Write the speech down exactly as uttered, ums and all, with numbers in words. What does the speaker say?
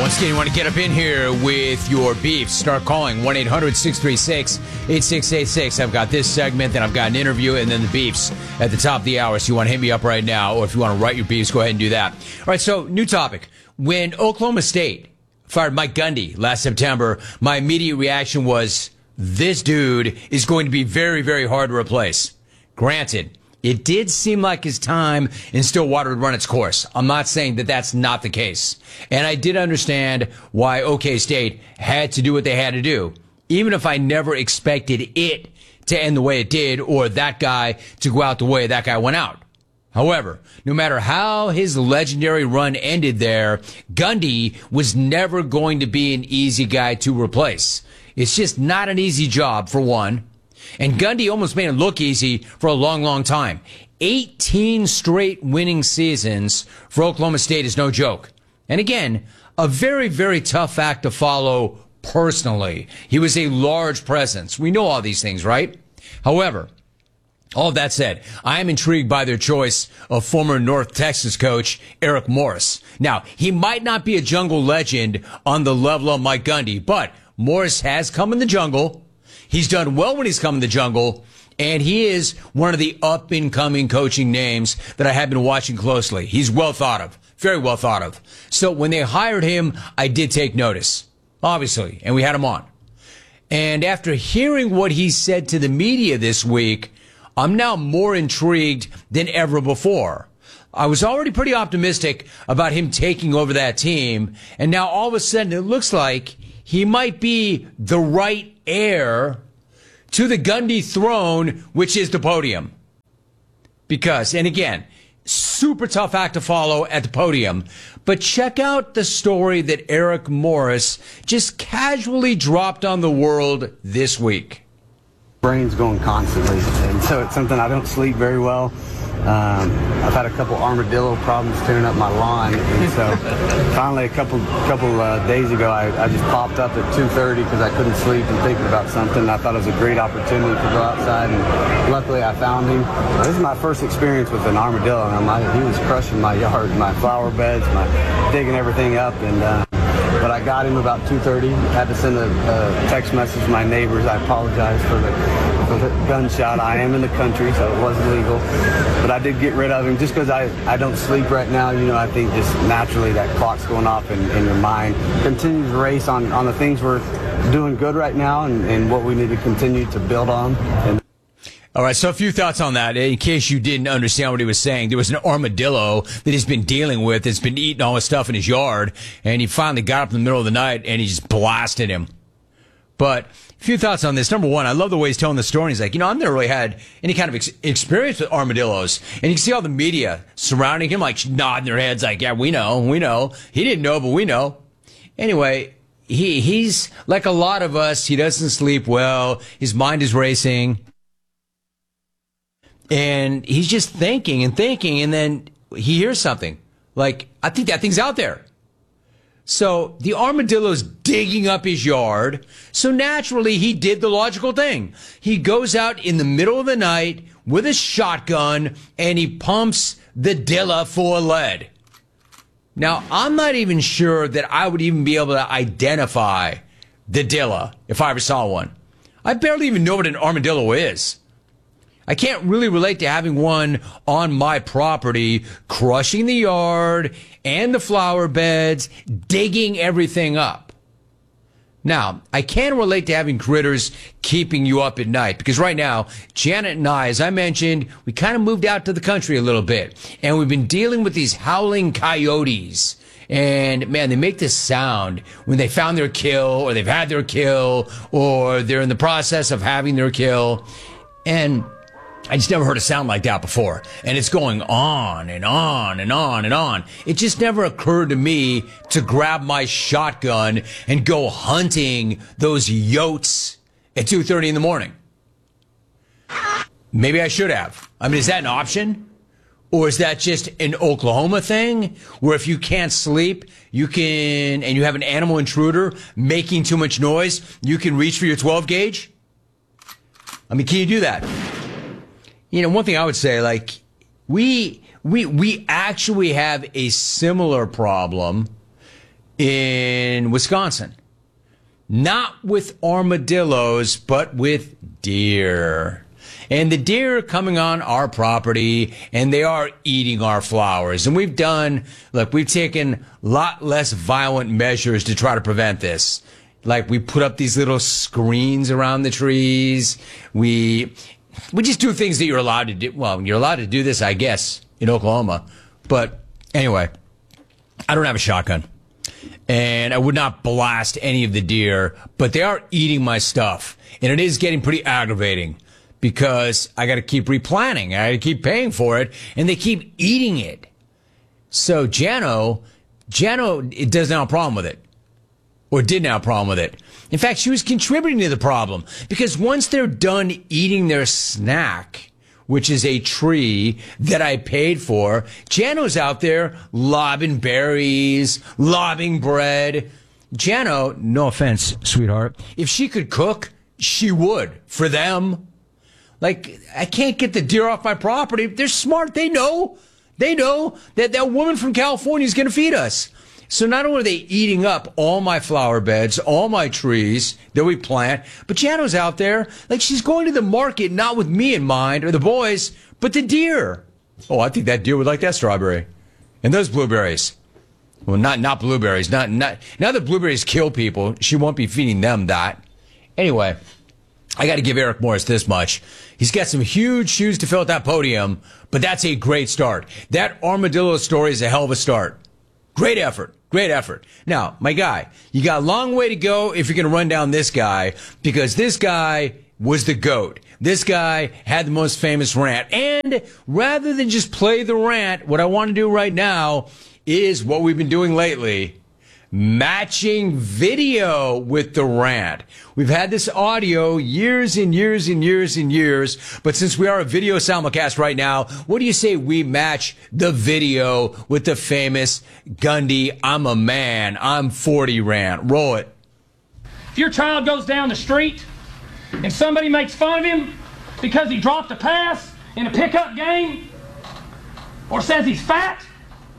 Once again, you want to get up in here with your beef, start calling one eight hundred six three six eight six eight six. I've got this segment, then I've got an interview, and then the beefs at the top of the hour. So you want to hit me up right now, or if you want to write your beefs, go ahead and do that. All right, so new topic. When Oklahoma State fired Mike Gundy last September, my immediate reaction was, this dude is going to be very, very hard to replace. Granted, it did seem like his time in Stillwater would run its course. I'm not saying that that's not the case. And I did understand why OK State had to do what they had to do, even if I never expected it to end the way it did or that guy to go out the way that guy went out. However, no matter how his legendary run ended there, Gundy was never going to be an easy guy to replace. It's just not an easy job, for one. And Gundy almost made it look easy for a long, long time. eighteen straight winning seasons for Oklahoma State is no joke. And again, a very, very tough act to follow personally. He was a large presence. We know all these things, right? However, all of that said, I am intrigued by their choice of former North Texas coach Eric Morris. Now, he might not be a jungle legend on the level of Mike Gundy, but Morris has come in the jungle. He's done well when he's come in the jungle, and he is one of the up-and-coming coaching names that I have been watching closely. He's well thought of, very well thought of. So when they hired him, I did take notice, obviously, and we had him on. And after hearing what he said to the media this week, I'm now more intrigued than ever before. I was already pretty optimistic about him taking over that team, and now all of a sudden it looks like he might be the right heir to the Gundy throne, which is the podium. Because, and again, super tough act to follow at the podium, but check out the story that Eric Morris just casually dropped on the world this week. Brain's going constantly, and so it's something I don't sleep very well. Um, I've had a couple armadillo problems tearing up my lawn, and so finally a couple couple uh, days ago I, I just popped up at two thirty because I couldn't sleep and thinking about something. I thought it was a great opportunity to go outside, and luckily I found him. This is my first experience with an armadillo, and I'm like, he was crushing my yard, my flower beds, my digging everything up, and uh, but I got him about two thirty. Had to send a, a text message to my neighbors. I apologize for the, for the gunshot. I am in the country, so it wasn't legal. But I did get rid of him just because I, I don't sleep right now. You know, I think just naturally that clock's going off in, in your mind. Continue to race on, on the things we're doing good right now and, and what we need to continue to build on. And all right, so a few thoughts on that. In case you didn't understand what he was saying, there was an armadillo that he's been dealing with that's been eating all his stuff in his yard, and he finally got up in the middle of the night, and he just blasted him. But a few thoughts on this. Number one, I love the way he's telling the story. He's like, you know, I've never really had any kind of ex- experience with armadillos. And you can see all the media surrounding him, like nodding their heads like, yeah, we know, we know. He didn't know, but we know. Anyway, he he's like a lot of us. He doesn't sleep well. His mind is racing. And he's just thinking and thinking, and then he hears something. Like, I think that thing's out there. So the armadillo's digging up his yard. So naturally, he did the logical thing. He goes out in the middle of the night with a shotgun, and he pumps the Dilla full of lead. Now, I'm not even sure that I would even be able to identify the Dilla if I ever saw one. I barely even know what an armadillo is. I can't really relate to having one on my property, crushing the yard and the flower beds, digging everything up. Now, I can relate to having critters keeping you up at night, because right now, Janet and I, as I mentioned, we kind of moved out to the country a little bit, and we've been dealing with these howling coyotes. And, man, they make this sound when they found their kill, or they've had their kill, or they're in the process of having their kill. And I just never heard a sound like that before. And it's going on and on and on and on. It just never occurred to me to grab my shotgun and go hunting those yotes at two thirty in the morning. Maybe I should have. I mean, is that an option? Or is that just an Oklahoma thing where if you can't sleep, you can, and you have an animal intruder making too much noise, you can reach for your twelve gauge? I mean, can you do that? You know, one thing I would say, like, we we we actually have a similar problem in Wisconsin. Not with armadillos, but with deer. And the deer are coming on our property, and they are eating our flowers. And we've done, look, we've taken a lot less violent measures to try to prevent this. Like, we put up these little screens around the trees. We, we just do things that you're allowed to do. Well, you're allowed to do this, I guess, in Oklahoma. But anyway, I don't have a shotgun. And I would not blast any of the deer, but they are eating my stuff. And it is getting pretty aggravating because I got to keep replanting. I got to keep paying for it, and they keep eating it. So Jano, Jano it doesn't have a problem with it, or didn't have a problem with it. In fact, she was contributing to the problem because once they're done eating their snack, which is a tree that I paid for, Jano's out there lobbing berries, lobbing bread. Jano, no offense, sweetheart, if she could cook, she would for them. Like, I can't get the deer off my property. They're smart. They know. They know that that woman from California is going to feed us. So not only are they eating up all my flower beds, all my trees that we plant, but Jano's out there, like she's going to the market, not with me in mind or the boys, but the deer. Oh, I think that deer would like that strawberry. And those blueberries. Well, not not blueberries. Not not now that blueberries kill people, she won't be feeding them that. Anyway, I got to give Eric Morris this much. He's got some huge shoes to fill at that podium, but that's a great start. That armadillo story is a hell of a start. Great effort. Great effort. Now, my guy, you got a long way to go if you're going to run down this guy, because this guy was the GOAT. This guy had the most famous rant. And rather than just play the rant, what I want to do right now is what we've been doing lately. Matching video with the rant. We've had this audio years and years and years and years, but since we are a video simulcast right now, what do you say we match the video with the famous Gundy, I'm a man, I'm forty rant? Roll it. If your child goes down the street and somebody makes fun of him because he dropped a pass in a pickup game or says he's fat,